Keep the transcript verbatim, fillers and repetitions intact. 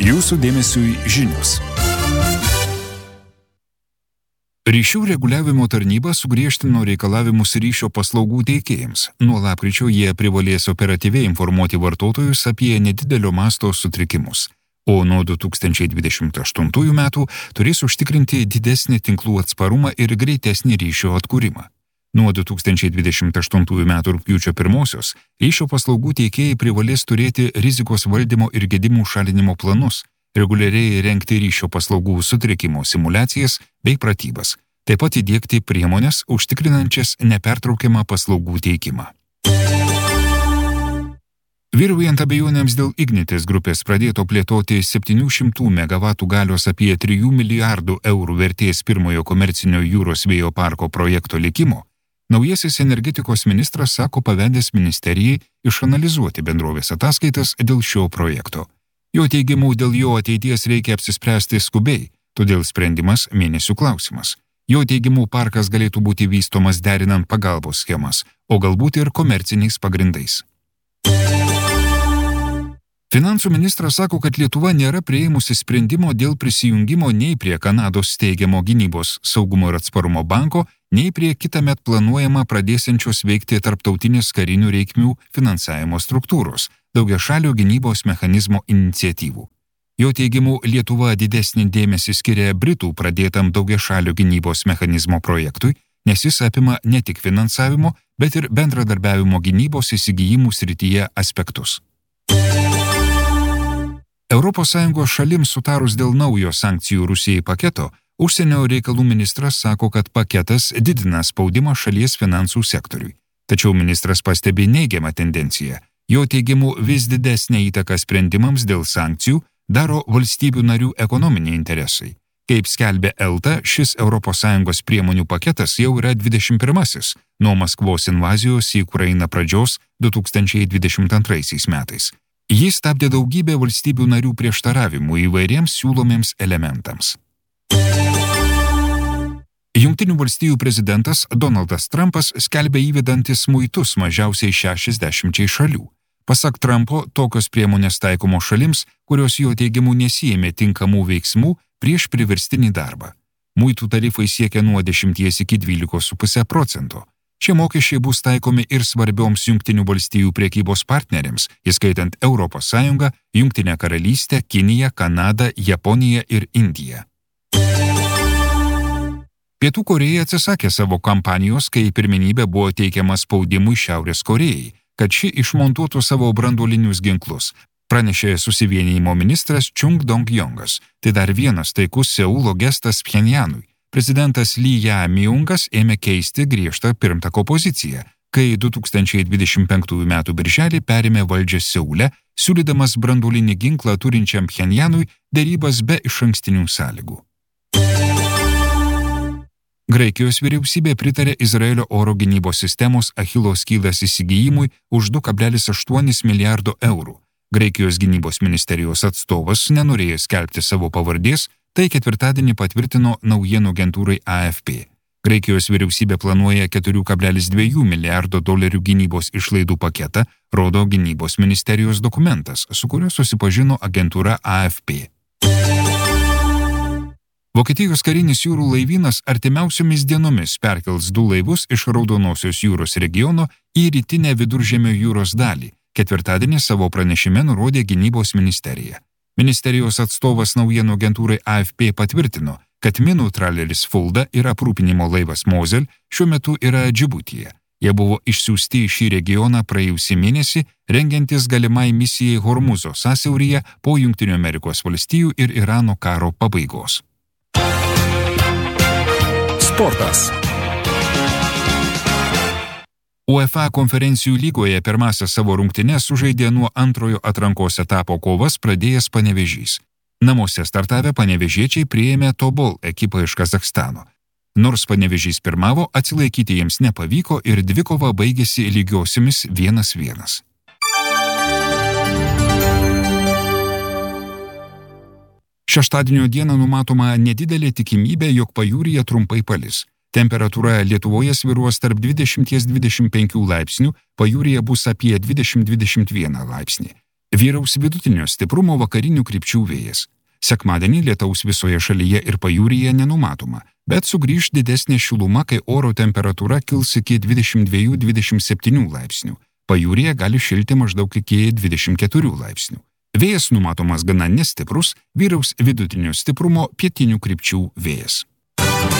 Jūsų dėmesiui žinios. Ryšių reguliavimo tarnyba sugriežtino reikalavimus ryšio paslaugų teikėjams. Nuo lapkričio jie privalės operatyviai informuoti vartotojus apie nedidelio masto sutrikimus, o nuo du tūkstančiai dvidešimt aštuntųjų metų turės užtikrinti didesnį tinklų atsparumą ir greitesnį ryšio atkūrimą. Nuo du tūkstančiai dvidešimt aštuntųjų metų rugpjūčio pirmosios ryšio paslaugų teikėjai privalės turėti rizikos valdymo ir gedimų šalinimo planus, reguliariai rengti ryšio paslaugų sutrikimo simuliacijas bei pratybas, taip pat įdiegti priemonės užtikrinančias nepertraukiamą paslaugų teikimą. Vyraujant abejonėms dėl Ignitis grupės pradėto plėtoti septynių šimtų megavatų galios apie trijų milijardų eurų vertės pirmojo komercinio jūros vėjo parko projekto likimo, naujasis energetikos ministras sako pavedęs ministerijai išanalizuoti bendrovės ataskaitas dėl šio projekto. Jo teigimu, dėl jo ateities reikia apsispręsti skubiai, todėl sprendimas mėnesių klausimas. Jo teigimu, parkas galėtų būti vystomas derinant pagalbos schemas, o galbūt ir komerciniais pagrindais. Finansų ministras sako, kad Lietuva nėra priėmusi sprendimo dėl prisijungimo nei prie Kanados steigiamo gynybos, saugumo ir atsparumo banko, nei prie kitąmet planuojama pradėsiančios veikti tarptautinės karinių reikmių finansavimo struktūros, daugiašalio gynybos mechanizmo iniciatyvų. Jo teigimu, Lietuva didesnį dėmesį skiria Britų pradėtam daugiašalio gynybos mechanizmo projektui, nes jis apima ne tik finansavimo, bet ir bendradarbiavimo gynybos įsigijimų srityje aspektus. Europos Sąjungos šalims sutarus dėl naujo sankcijų Rusijai paketo, užsienio reikalų ministras sako, kad paketas didina spaudimą šalies finansų sektoriui. Tačiau ministras pastebi neigiamą tendenciją. Jo teigimu, vis didesnė įtaka sprendimams dėl sankcijų daro valstybių narių ekonominiai interesai. Kaip skelbia Elta, šis Europos Sąjungos priemonių paketas jau yra dvidešimt pirmasis nuo Maskvos invazijos į Ukrainą pradžios du tūkstančiai dvidešimt antraisiais metais. Jis stabdė daugybę valstybių narių prieštaravimų įvairiems siūlomiems elementams. Jungtinių valstijų prezidentas Donaldas Trumpas skelbia įvedantis muitus mažiausiai šešiasdešimčiai šalių. Pasak Trumpo, tokios priemonės taikomos šalims, kurios jo teigimu nesiėmė tinkamų veiksmų prieš priverstinį darbą. Muitų tarifai siekia nuo dešimties iki dvylikos su puse procento. Šie mokesčiai bus taikomi ir svarbioms Jungtinių valstijų prekybos partneriams, įskaitant Europos Sąjungą, Jungtinę karalystę, Kiniją, Kanadą, Japoniją ir Indiją. Pietų Korėja atsisakė savo kampanijos, kai pirmenybė buvo teikiama spaudimui Šiaurės Korėjai, kad ši išmontuotų savo branduolinius ginklus, pranešė susivienijimo ministras Chung Dong-jongas. Tai dar vienas taikus Seulo gestas Pchenjanui. Prezidentas Lee Jae-myungas ėmė keisti griežtą pirmtako poziciją, kai du tūkstančiai dvidešimt penktųjų metų birželį perėmė valdžią Seule, siūlydamas branduolinį ginklą turinčiam Pchenjanui derybas be išankstinių sąlygų. Graikijos vyriausybė pritarė Izraelio oro gynybos sistemos Achilo skydas įsigijimui už du kablelis aštuoni milijardo eurų. Graikijos gynybos ministerijos atstovas nenorėjo skelbti savo pavardės, tai ketvirtadienį patvirtino naujienų agentūrai A F P. Graikijos vyriausybė planuoja keturi kablelis du milijardo dolerių gynybos išlaidų paketą, rodo gynybos ministerijos dokumentas, su kuriuo susipažino agentūra A F P. Vokietijos karinis jūrų laivynas artimiausiomis dienomis perkels du laivus iš Raudonosios jūros regiono į rytinę Viduržemio jūros dalį. Ketvirtadienį savo pranešime nurodė gynybos ministerija. Ministerijos atstovas naujienų agentūrai A F P patvirtino, kad minų traleris Fulda ir aprūpinimo laivas Mozel šiuo metu yra Džibutyje. Jie buvo išsiųsti į šį regioną praėjusį mėnesį, rengiantis galimai misijai Hormuzo sąsiauryje po Jungtinių Amerikos valstijų ir Irano karo pabaigos. Sportas. UEFA konferencijų lygoje pirmąsias savo rungtynes sužaidė nuo antrojo atrankos etapo kovas pradėjęs Panevėžys. Namuose startavę panevėžiečiai priėmė Tobol ekipą iš Kazachstano. Nors Panevėžys pirmavo, atsilaikyti jiems nepavyko ir dvikova baigėsi lygiosiomis vienas vienas. Šeštadienio dieną numatoma nedidelė tikimybė, jog pajūryje trumpai palis. Temperatūra Lietuvoje svyruos tarp dvidešimt iki dvidešimt penkių laipsnių, pajūryje bus apie dvidešimt iki dvidešimt vieną laipsnį. Vyraus vidutinio stiprumo vakarinių krypčių vėjas. Sekmadienį lietaus visoje šalyje ir pajūryje nenumatoma, bet sugrįž didesnė šiluma, kai oro temperatūra kils iki dvidešimt dviejų dvidešimt septynių laipsnių. Pajūryje gali šilti maždaug iki dvidešimt keturių laipsnių. Vėjas numatomas gana nestiprus, vyraus vidutinio stiprumo pietinių krypčių vėjas.